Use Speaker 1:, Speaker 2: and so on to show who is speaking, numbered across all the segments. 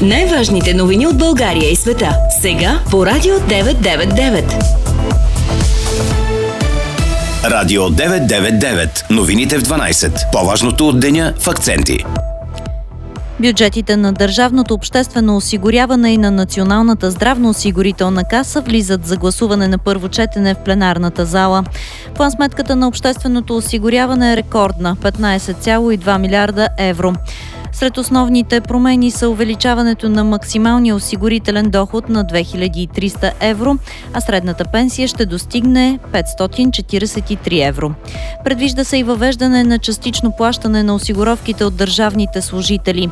Speaker 1: Най-важните новини от България и света. Сега по Радио 999.
Speaker 2: Радио 999. Новините в 12. По-важното от деня в акценти.
Speaker 3: Бюджетите на Държавното обществено осигуряване и на Националната здравноосигурителна каса влизат за гласуване на първо четене в пленарната зала. План-сметката на общественото осигуряване е рекордна – 15,2 милиарда евро. Сред основните промени са увеличаването на максималния осигурителен доход на 2300 евро, а средната пенсия ще достигне 543 евро. Предвижда се и въвеждане на частично плащане на осигуровките от държавните служители.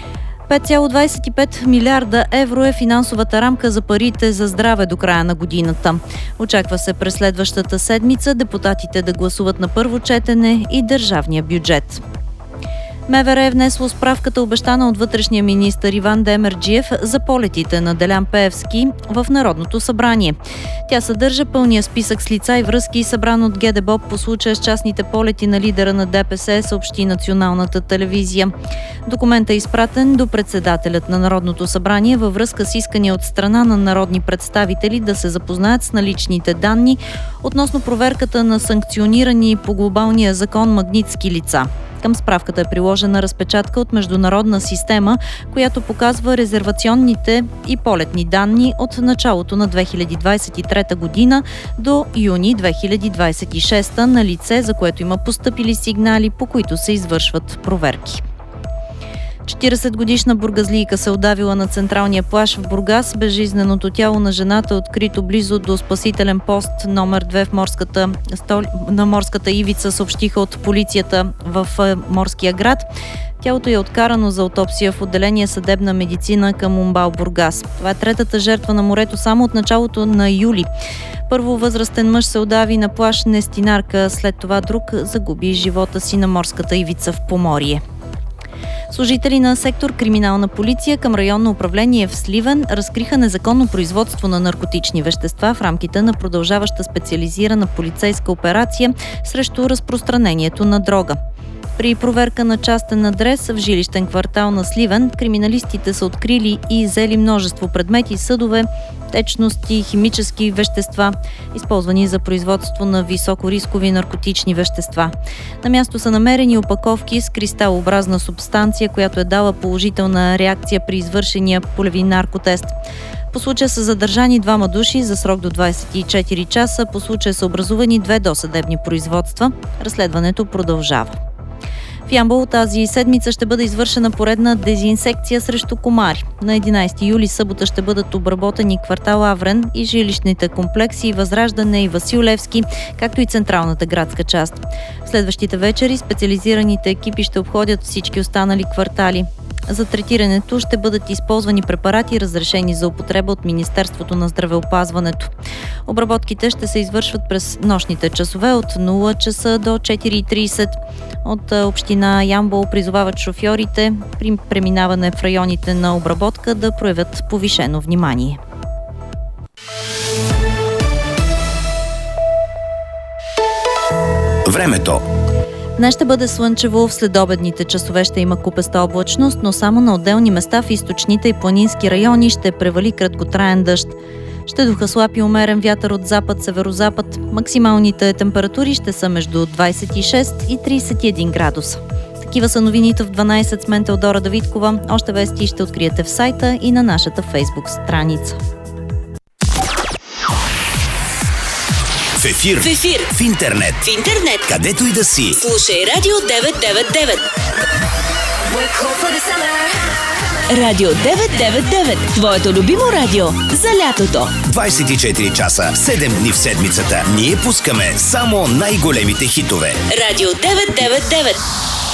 Speaker 3: 5,25 милиарда евро е финансовата рамка за парите за здраве до края на годината. Очаква се през следващата седмица депутатите да гласуват на първо четене и държавния бюджет. МВР е внесло справката, обещана от вътрешния министър Иван Демерджиев, за полетите на Делян Пеевски в Народното събрание. Тя съдържа пълния списък с лица и връзки, събран от ГДБОП по случая с частните полети на лидера на ДПС, съобщи Националната телевизия. Документът е изпратен до председателят на Народното събрание във връзка с искания от страна на народни представители да се запознаят с наличните данни относно проверката на санкционирани по глобалния закон магнитски лица. Към справката е приложена разпечатка от международна система, която показва резервационните и полетни данни от началото на 2023 година до юни 2026 на лице, за което има постъпили сигнали, по които се извършват проверки. 40-годишна бургазлийка се удавила на централния плаж в Бургас. Безжизненото тяло на жената е открито близо до спасителен пост номер 2 на морската ивица, съобщиха от полицията в морския град. Тялото е откарано за аутопсия в отделение съдебна медицина към УМБАЛ Бургас. Това е третата жертва на морето само от началото на юли. Първо възрастен мъж се удави на плаж Нестинарка, след това друг загуби живота си на морската ивица в Поморие. Служители на сектор криминална полиция към районно управление в Сливен разкриха незаконно производство на наркотични вещества в рамките на продължаваща специализирана полицейска операция срещу разпространението на дрога. При проверка на частен адрес в жилищен квартал на Сливен, криминалистите са открили и иззели множество предмети, съдове, течности, химически вещества, използвани за производство на високорискови наркотични вещества. На място са намерени опаковки с кристалообразна субстанция, която е дала положителна реакция при извършения полеви наркотест. По случая са задържани двама души за срок до 24 часа. По случая са образувани 2 досъдебни производства. Разследването продължава. В Ямбол тази седмица ще бъде извършена поредна дезинсекция срещу комари. На 11 юли събота ще бъдат обработени квартал Аврен и жилищните комплекси Възраждане и Васил Левски, както и централната градска част. В следващите вечери специализираните екипи ще обходят всички останали квартали. За третирането ще бъдат използвани препарати, разрешени за употреба от Министерството на здравеопазването. Обработките ще се извършват през нощните часове от 0 часа до 4:30. От община Ямбол призовават шофьорите при преминаване в районите на обработка да проявят повишено внимание.
Speaker 2: Времето.
Speaker 3: Днес ще бъде слънчево, в следобедните часове ще има купеста облачност, но само на отделни места в източните и планински райони ще превали краткотраен дъжд. Ще духа слаб и умерен вятър от запад-северозапад. Максималните температури ще са между 26 и 31 градуса. Такива са новините в 12 с мен Теодора Давидкова. Още вести ще откриете в сайта и на нашата Фейсбук страница.
Speaker 2: В ефир. В интернет. Където и да си.
Speaker 1: Слушай Радио 999. Радио 999. Твоето любимо радио за лятото.
Speaker 2: 24 часа, 7 дни в седмицата. Ние пускаме само най-големите хитове.
Speaker 1: Радио 999.